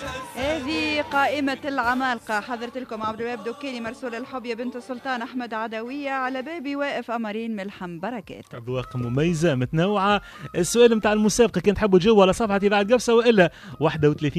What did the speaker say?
هذه قائمة العمالقة، حضرت لكم عبد الوهاب دوكاني، مرسول الحب يا بنت السلطان، أحمد عدوية، على بابي واقف قمرين ملحم بركات. أذواق مميزة متنوعة. السؤال متاع المسابقة كان تحبوا تجاوبوا على صفحة إذاعة قفصة وإلا 31